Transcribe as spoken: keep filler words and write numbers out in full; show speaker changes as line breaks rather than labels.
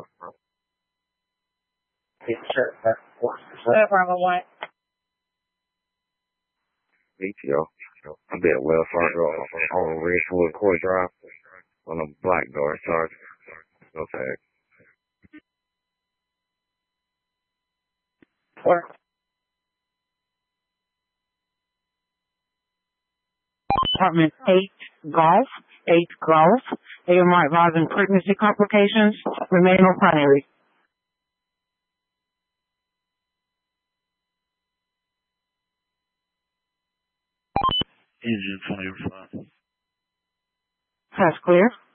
Yes, sir.
Uh, Bravo White.
B T O. I'll be at Wells Fargo on Ridgewood Court Drive on a black door, Sergeant. No tag.
Four. Department eight Golf. eight Golf. A M R advising pregnancy complications. Remain on primary.
Engine twenty-five.
Pass clear.